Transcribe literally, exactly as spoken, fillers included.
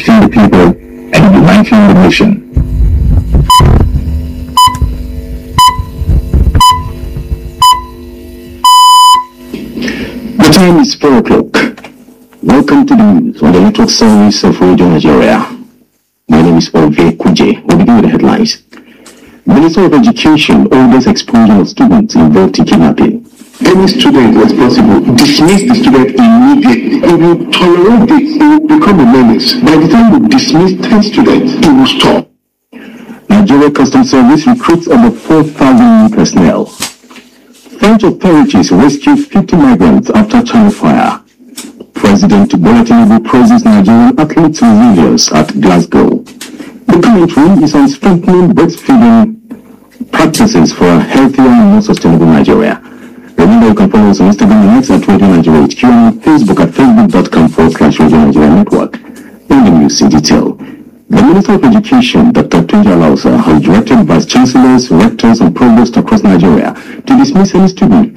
uplifting the people and uniting the nation. The time is four o'clock. Welcome to the news on the network service of Radio Nigeria. My name is Ove Kuje. We'll begin with the headlines. Minister of Education orders expulsion of students involved in kidnapping. Any student responsible, dismiss the student immediately. If you tolerate it, it will become a menace. By the time you dismiss ten students, it will stop. Nigeria Customs Service recruits over four thousand new personnel. French authorities rescue fifty migrants after China fire. President Bola Tinubu praises Nigerian athletes' resilience at Glasgow. The commentary is on strengthening breastfeeding practices for a healthier and more sustainable Nigeria. Remember, you can follow us on Instagram and X at Radio Nigeria H Q and on Facebook at facebook.com forward slash Radio Nigeria Network. In the news in detail. The Minister of Education, Doctor Tunji Alausa, has directed vice chancellors, rectors, and provosts across Nigeria to dismiss any student